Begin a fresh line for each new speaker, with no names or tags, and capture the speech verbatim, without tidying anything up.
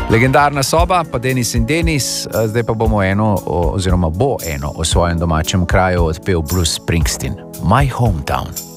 Legendarna soba, pa Denis in Denis, zdaj pa bomo eno, oziroma bo eno o svojem domačem kraju odpel Bruce Springsteen, My Hometown.